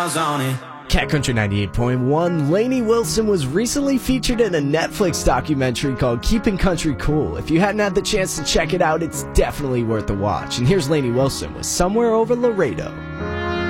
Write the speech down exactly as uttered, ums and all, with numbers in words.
miles on it. Cat Country ninety-eight point one, Lainey Wilson was recently featured in a Netflix documentary called Keeping Country Cool. If you hadn't had the chance to check it out, it's definitely worth a watch. And here's Lainey Wilson with Somewhere Over Laredo.